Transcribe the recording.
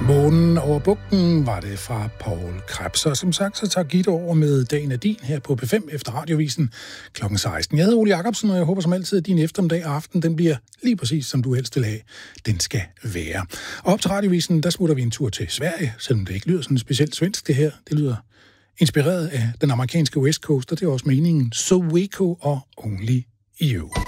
Månen over bugten var det fra Poul Krebs. Og som sagt, så tager Gitte over med Dagen er din her på P5 efter radiovisen kl. 16. Jeg hedder Ole Jacobsen, og jeg håber som altid, at din eftermiddag og aften, den bliver lige præcis, som du helst vil have, den skal være. Og op til radiovisen, der smutter vi en tur til Sverige, selvom det ikke lyder sådan specielt svensk det her. Det lyder inspireret af den amerikanske West Coast, og det er også meningen. So Waco og Only You.